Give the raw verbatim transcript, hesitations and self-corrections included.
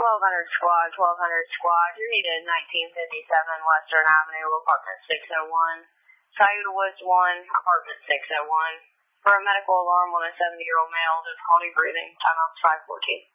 twelve hundred squad, twelve hundred squad. You're needed nineteen fifty-seven Western Avenue, apartment six oh one. Sayuda Woods one, apartment six oh one. For a medical alarm on a seventy-year-old male, difficulty breathing. Time out five fourteen.